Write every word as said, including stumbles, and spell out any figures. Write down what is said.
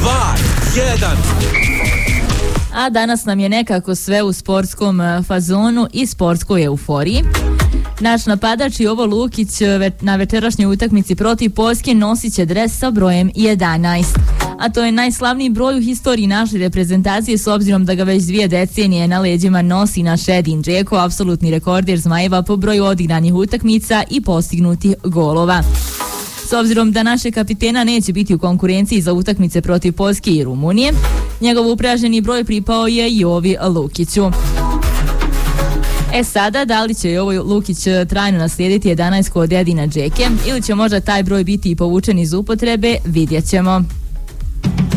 dva, jedan. A danas nam je nekako sve u sportskom fazonu i sportskoj euforiji. Naš napadač Jovo Lukić na večerašnjoj utakmici protiv Poljske nosit će dres sa brojem jedanaest. A to je najslavniji broj u historiji naše reprezentacije s obzirom da ga već dvije decenije na leđima nosi naš Edin Džeko, apsolutni rekorder Zmajeva po broju odigranih utakmica i postignutih golova. S obzirom da naše kapitena neće biti u konkurenciji za utakmice protiv Poljske i Rumunije, njegov upraženi broj pripao je Jovi Lukiću. E sada, da li će Jovo Lukić trajno naslijediti jedanaest kod Edina Džeke ili će možda taj broj biti i povučen iz upotrebe, vidjet ćemo.